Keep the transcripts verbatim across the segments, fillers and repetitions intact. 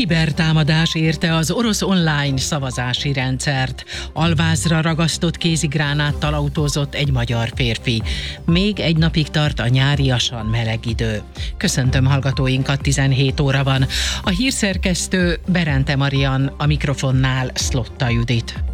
Kibertámadás érte az orosz online szavazási rendszert. Alvázra ragasztott kézigránáttal autózott egy magyar férfi. Még egy napig tart a nyáriasan meleg idő. Köszöntöm hallgatóinkat, tizenhét óra van. A hírszerkesztő Berente Marian, a mikrofonnál Szlotta Judit.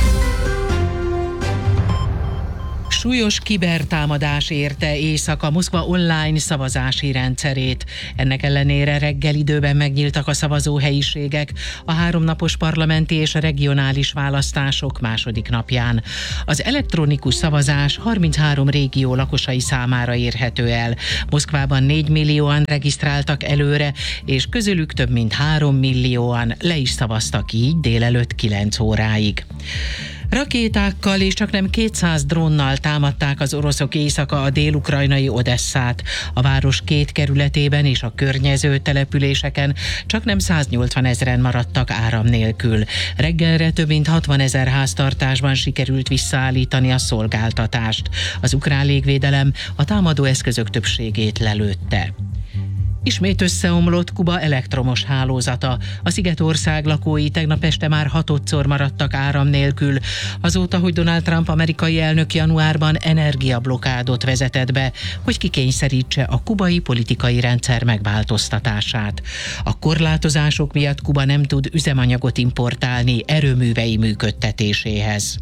Súlyos kibertámadás érte éjszaka Moszkva online szavazási rendszerét. Ennek ellenére reggel időben megnyíltak a szavazóhelyiségek a háromnapos parlamenti és a regionális választások második napján. Az elektronikus szavazás harminchárom régió lakosai számára érhető el. Moszkvában négy millióan regisztráltak előre, és közülük több mint három millióan le is szavaztak így délelőtt kilenc óráig. Rakétákkal és csaknem kétszáz drónnal támadták az oroszok éjszaka a dél-ukrajnai Odesszát. A város két kerületében és a környező településeken csaknem száznyolcvan ezeren maradtak áram nélkül. Reggelre több mint hatvanezer háztartásban sikerült visszaállítani a szolgáltatást. Az ukrán légvédelem a támadó eszközök többségét lelőtte. Ismét összeomlott Kuba elektromos hálózata. A szigetország lakói tegnap este már hatodszor maradtak áram nélkül, azóta, hogy Donald Trump amerikai elnök januárban energiablokádot vezetett be, hogy kikényszerítse a kubai politikai rendszer megváltoztatását. A korlátozások miatt Kuba nem tud üzemanyagot importálni erőművei működtetéséhez.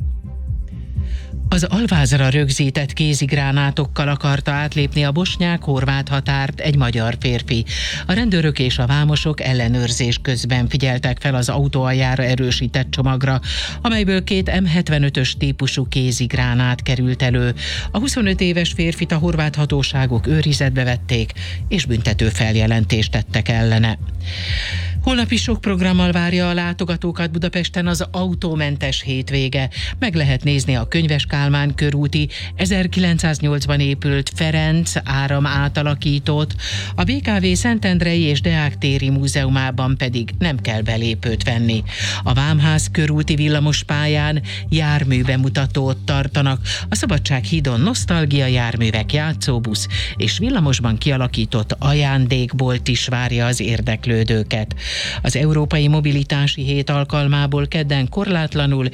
Az Alvázra rögzített kézigránátokkal akarta átlépni a bosnyák-horvát határt egy magyar férfi. A rendőrök és a vámosok ellenőrzés közben figyeltek fel az autó aljára erősített csomagra, amelyből két em hetvenötös típusú kézigránát került elő. A huszonöt éves férfit a horvát hatóságok őrizetbe vették, és büntető feljelentést tettek ellene. Holnap is sok programmal várja a látogatókat Budapesten az autómentes hétvége. Meg lehet nézni a Könyves Kálmán körúti ezerkilencszáznyolcban épült Ferenc áram átalakítót, a bé ká vé Szentendrei és Deák téri múzeumában pedig nem kell belépőt venni. A Vámház körúti villamospályán járműbemutatót tartanak, a Szabadsághídon nosztalgia járművek, játszóbusz és villamosban kialakított ajándékbolt is várja az érdeklődőket. Az Európai Mobilitási Hét alkalmából kedden korlátlanul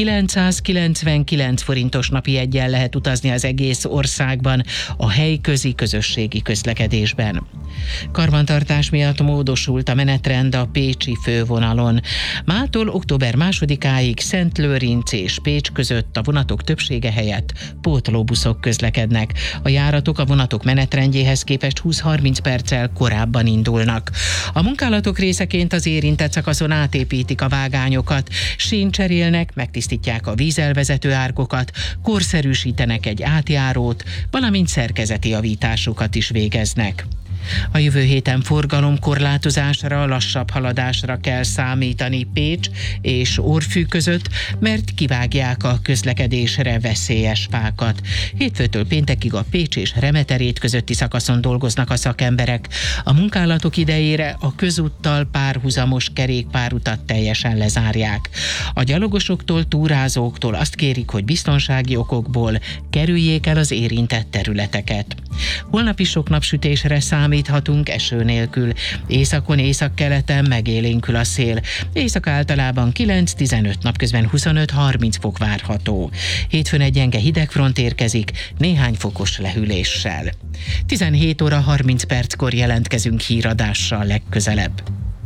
kilencszázkilencvenkilenc forintos napi jeggyel lehet utazni az egész országban a helyközi közösségi közlekedésben. Karbantartás miatt módosult a menetrend a pécsi fővonalon. Mától október másodikáig Szentlőrinc és Pécs között a vonatok többsége helyett pótlóbuszok közlekednek. A járatok a vonatok menetrendjéhez képest húsz-harminc perccel korábban indulnak. A munkálatok részeként az érintett szakaszon átépítik a vágányokat, sín cserélnek, megtisztítják a vízelvezető árkokat, korszerűsítenek egy átjárót, valamint szerkezeti javításokat is végeznek. A jövő héten forgalomkorlátozásra, lassabb haladásra kell számítani Pécs és Orfű között, mert kivágják a közlekedésre veszélyes fákat. Hétfőtől péntekig a Pécs és Remeterét közötti szakaszon dolgoznak a szakemberek. A munkálatok idejére a közúttal párhuzamos kerékpárutat teljesen lezárják. A gyalogosoktól, túrázóktól azt kérik, hogy biztonsági okokból kerüljék el az érintett területeket. Holnap is sok napsütésre számíthatunk eső nélkül. Északon, északkeleten megélénkül a szél. Észak általában kilenc-tizenöt, napközben huszonöt-harminc fok várható. Hétfőn egy gyenge hidegfront érkezik, néhány fokos lehűléssel. tizenhét óra harminc perckor jelentkezünk híradással legközelebb.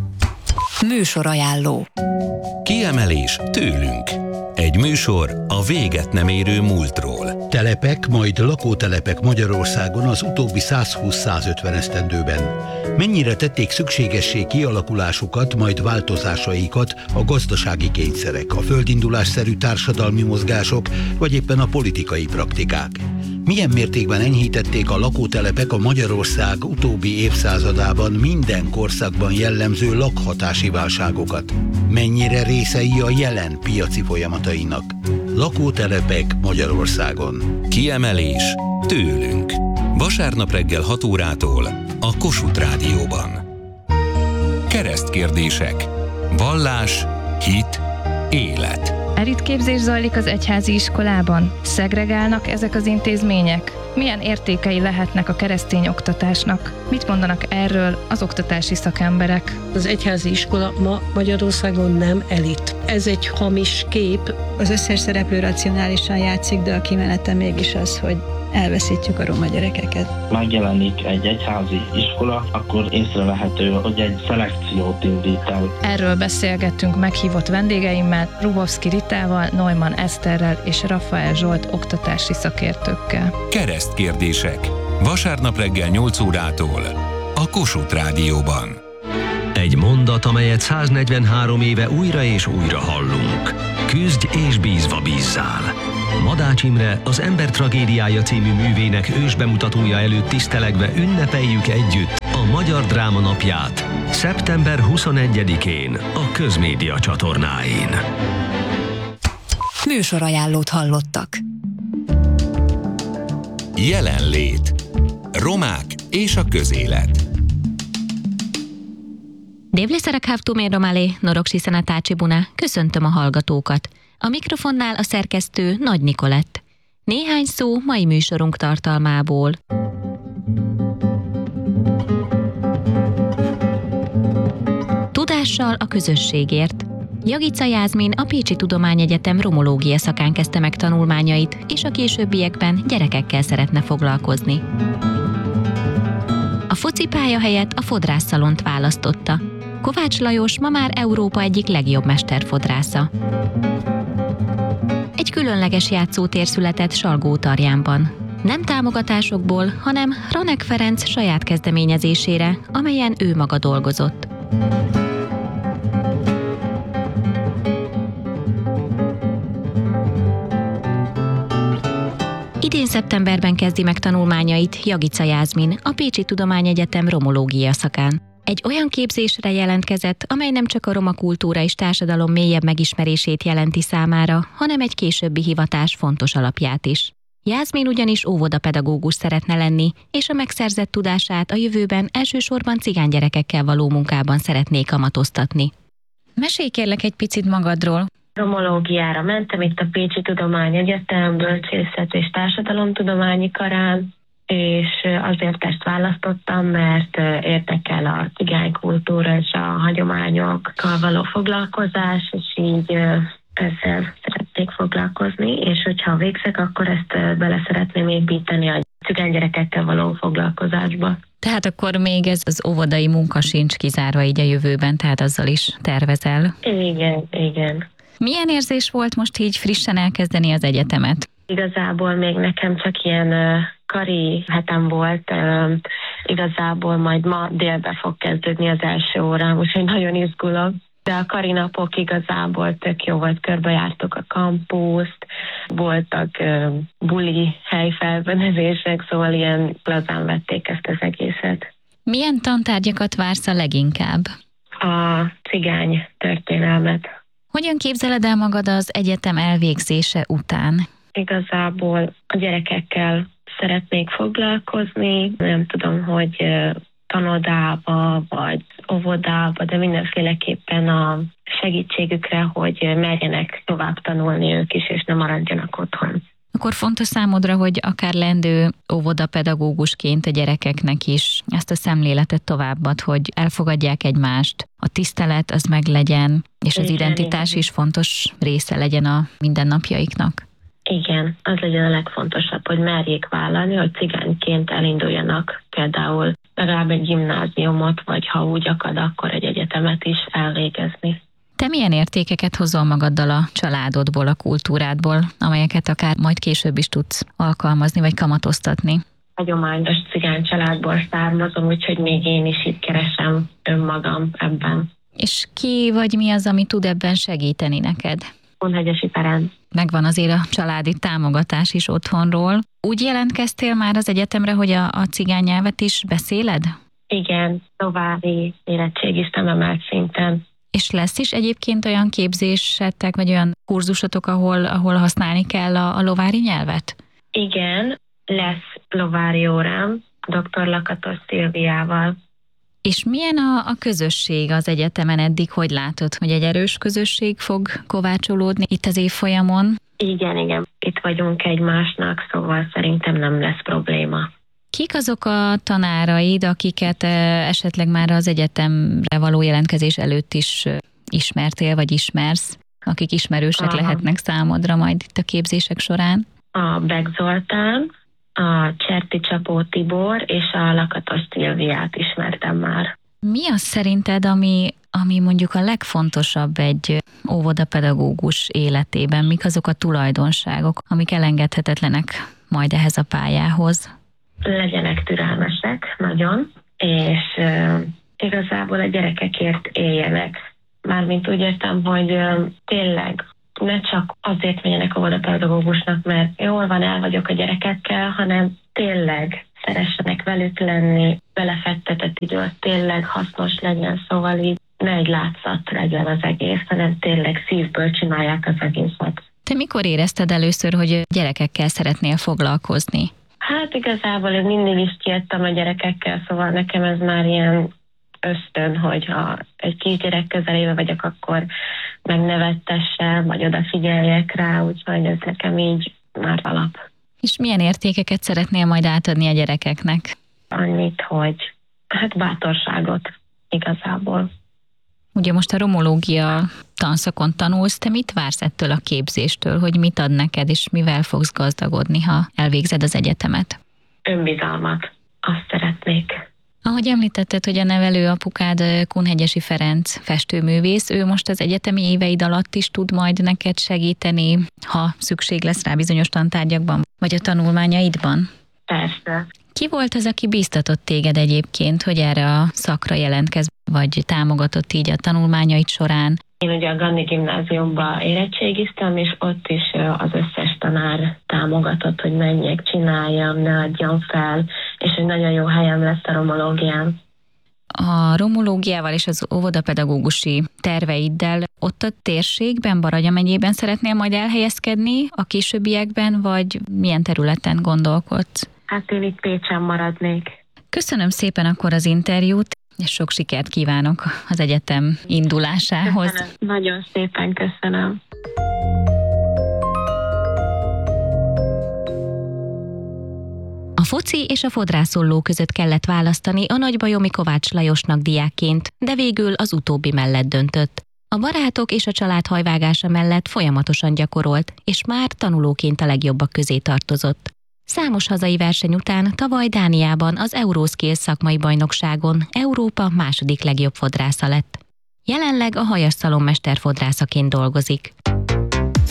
Műsorajánló. Kiemelés tőlünk. Egy műsor a véget nem érő múltról. Telepek, majd lakótelepek Magyarországon az utóbbi százhúsz-százötven esztendőben. Mennyire tették szükségessé kialakulásukat, majd változásaikat a gazdasági kényszerek, a földindulásszerű társadalmi mozgások, vagy éppen a politikai praktikák? Milyen mértékben enyhítették a lakótelepek a Magyarország utóbbi évszázadában minden korszakban jellemző lakhatási válságokat? Mennyire részei a jelen piaci folyamatainak? Lakótelepek Magyarországon. Kiemelés tőlünk. Vasárnap reggel hat órától a Kossuth Rádióban. Keresztkérdések. Vallás, hit, élet. Elitképzés zajlik az egyházi iskolában? Szegregálnak ezek az intézmények? Milyen értékei lehetnek a keresztény oktatásnak? Mit mondanak erről az oktatási szakemberek? Az egyházi iskola ma Magyarországon nem elit. Ez egy hamis kép. Az összes szereplő racionálisan játszik, de a kimenete mégis az, hogy elveszítjük a roma gyerekeket. Megjelenik egy egyházi iskola, akkor észrevehető, hogy egy szelekciót indít el. Erről beszélgettünk meghívott vendégeimmel, Rubovszki Ritával, Neumann Eszterrel és Rafael Zsolt oktatási szakértőkkel. Keresztkérdések. Vasárnap reggel nyolc órától a Kossuth Rádióban. Egy mondat, amelyet száznegyvenhárom éve újra és újra hallunk. Küzdj és bízva bízzál. Madács Imre az Ember tragédiája című művének ősbemutatója előtt tisztelegve ünnepeljük együtt a Magyar Dráma Napját szeptember huszonegyedikén a Közmédia csatornáin. Műsorajánlót hallottak. Jelenlét. Romák és a közélet. Dévlészerek hávtumé romálé, noroksi szenetácsi buna, köszöntöm a hallgatókat. A mikrofonnál a szerkesztő Nagy Nikolett. Néhány szó mai műsorunk tartalmából. Tudással a közösségért. Jagica Jászmin a Pécsi Tudományegyetem romológia szakán kezdte meg tanulmányait, és a későbbiekben gyerekekkel szeretne foglalkozni. A focipálya helyett a fodrászszalont választotta. Kovács Lajos ma már Európa egyik legjobb mesterfodrásza. Egy különleges játszótér született Salgótarjánban. Nem támogatásokból, hanem Hranek Ferenc saját kezdeményezésére, amelyen ő maga dolgozott. Idén szeptemberben kezdi meg tanulmányait Jagica Jászmin a Pécsi Tudományegyetem romológia szakán. Egy olyan képzésre jelentkezett, amely nem csak a roma kultúra és társadalom mélyebb megismerését jelenti számára, hanem egy későbbi hivatás fontos alapját is. Jászmin ugyanis óvodapedagógus szeretne lenni, és a megszerzett tudását a jövőben elsősorban cigánygyerekekkel való munkában szeretné kamatoztatni. Mesélj kérlek egy picit magadról. Romológiára mentem itt a Pécsi Tudományegyetem bölcsészet és társadalomtudományi karán, és azért ezt választottam, mert érdekel a cigánykultúra és a hagyományokkal való foglalkozás, és így ezzel szeretnék foglalkozni, és hogyha végzek, akkor ezt bele szeretném építeni a cigánygyerekekkel való foglalkozásba. Tehát akkor még ez az óvodai munka sincs kizárva így a jövőben, tehát azzal is tervezel? Igen, igen. Milyen érzés volt most így frissen elkezdeni az egyetemet? Igazából még nekem csak ilyen uh, kari hetem volt, uh, igazából majd ma délbe fog kezdődni az első órám, úgyhogy nagyon izgulok. De a kari napok igazából tök jó volt, körbejártuk a kampuszt, voltak uh, buli helyfelbenezések, szóval ilyen lazán vették ezt az egészet. Milyen tantárgyakat vársz a leginkább? A cigány történelmet. Hogyan képzeled el magad az egyetem elvégzése után? Igazából a gyerekekkel szeretnék foglalkozni, nem tudom, hogy tanodába vagy óvodába, de mindenféleképpen a segítségükre, hogy merjenek tovább tanulni ők is, és ne maradjanak otthon. Akkor fontos számodra, hogy akár lendő óvodapedagógusként a gyerekeknek is ezt a szemléletet továbbad, hogy elfogadják egymást, a tisztelet az meglegyen, és az igen, identitás igen. is fontos része legyen a mindennapjaiknak. Igen, az legyen a legfontosabb, hogy merjék vállalni, hogy cigányként elinduljanak például legalább egy gimnáziumot, vagy ha úgy akad, akkor egy egyetemet is elvégezni. Te milyen értékeket hozol magaddal a családodból, a kultúrádból, amelyeket akár majd később is tudsz alkalmazni, vagy kamatoztatni? Hagyományos cigány családból származom, úgyhogy még én is itt keresem önmagam ebben. És ki vagy mi az, ami tud ebben segíteni neked? Kunhegyesi Ferenc. Megvan azért a családi támogatás is otthonról. Úgy jelentkeztél már az egyetemre, hogy a, a cigány nyelvet is beszéled? Igen, további érettségiztem emelt szinten. És lesz is egyébként olyan képzésetek, vagy olyan kurzusotok, ahol, ahol használni kell a, a lovári nyelvet? Igen, lesz lovári órám, doktor Lakatos Szilviával. És milyen a, a közösség az egyetemen eddig? Hogy látod, hogy egy erős közösség fog kovácsolódni itt az évfolyamon? Igen, igen. Itt vagyunk egymásnak, szóval szerintem nem lesz probléma. Kik azok a tanáraid, akiket esetleg már az egyetemre való jelentkezés előtt is ismertél, vagy ismersz, akik ismerősek Aha. lehetnek számodra majd itt a képzések során? A Beck Zoltán, a Cserti Csapó Tibor és a Lakatos Szilviát ismertem már. Mi az szerinted, ami, ami mondjuk a legfontosabb egy óvodapedagógus életében? Mik azok a tulajdonságok, amik elengedhetetlenek majd ehhez a pályához? Legyenek türelmesek, nagyon, és uh, igazából a gyerekekért éljenek. Mármint úgy értem, hogy uh, tényleg ne csak azért menjenek óvodapedagógusnak, mert jól van, el vagyok a gyerekekkel, hanem tényleg szeressenek velük lenni, belefektetett időt, tényleg hasznos legyen, szóval így ne egy látszat legyen az egész, hanem tényleg szívből csinálják az egészet. Te mikor érezted először, hogy gyerekekkel szeretnél foglalkozni? Hát igazából én mindig is kijöttem a gyerekekkel, szóval nekem ez már ilyen ösztön, hogy ha egy kisgyerek közelébe vagyok, akkor megnevettessem, vagy odafigyeljek rá, úgyhogy ez nekem így már alap. És milyen értékeket szeretnél majd átadni a gyerekeknek? Annyit, hogy hát bátorságot igazából. Ugye most a romológia tanszakon tanulsz, te mit vársz ettől a képzéstől, hogy mit ad neked, és mivel fogsz gazdagodni, ha elvégzed az egyetemet? Önbizalmat. Azt szeretnék. Ahogy említetted, hogy a nevelő apukád Kunhegyesi Ferenc festőművész, ő most az egyetemi éveid alatt is tud majd neked segíteni, ha szükség lesz rá bizonyos tantárgyakban, vagy a tanulmányaidban? Persze. Ki volt az, aki bíztatott téged egyébként, hogy erre a szakra jelentkezz, vagy támogatott így a tanulmányaid során? Én ugye a Ganni gimnáziumban érettségiztem, és ott is az összes tanár támogatott, hogy menjek, csináljam, ne adjam fel, és hogy nagyon jó helyem lesz a romológián. A romológiával és az óvodapedagógusi terveiddel ott a térségben, Baranya megyében szeretnél majd elhelyezkedni a későbbiekben, vagy milyen területen gondolkodsz? Hát én itt Pécsen maradnék. Köszönöm szépen akkor az interjút, és sok sikert kívánok az egyetem indulásához. Köszönöm. Nagyon szépen köszönöm. A foci és a fodrászholló között kellett választani a Nagybajomi Kovács Lajosnak diákként, de végül az utóbbi mellett döntött. A barátok és a család hajvágása mellett folyamatosan gyakorolt, és már tanulóként a legjobbak közé tartozott. Számos hazai verseny után tavaly Dániában az Euroskills szakmai bajnokságon Európa második legjobb fodrásza lett. Jelenleg a Hajas szalonmester fodrászaként dolgozik.